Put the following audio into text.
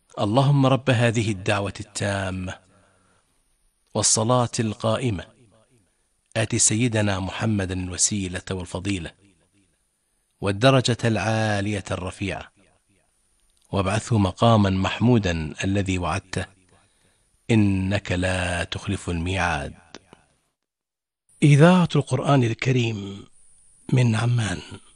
اللهم رب هذه الدعوة التامة والصلاة القائمة آت سيدنا محمدا الوسيلة والفضيلة والدرجة العالية الرفيعة وابعثه مقاما محمودا الذي وعدته إنك لا تخلف الميعاد. إذاعة القرآن الكريم من عمان.